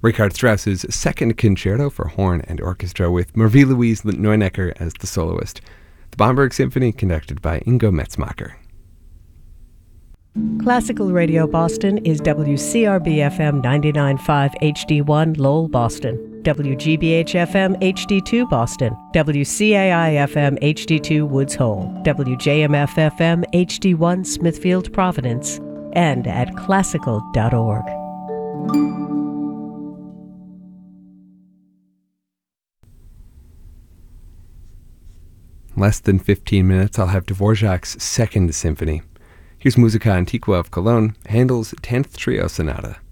Richard Strauss's Second Concerto for Horn and Orchestra with Marie-Louise Neunecker as the soloist. The Bamberg Symphony conducted by Ingo Metzmacher. Classical Radio Boston is WCRB-FM 99.5 HD1 Lowell, Boston, WGBH-FM HD2 Boston, WCAI-FM HD2 Woods Hole, WJMF-FM HD1 Smithfield, Providence, and at classical.org. Less than 15 minutes, I'll have Dvorak's Second Symphony. Here's Musica Antiqua of Cologne, Handel's 10th Trio Sonata.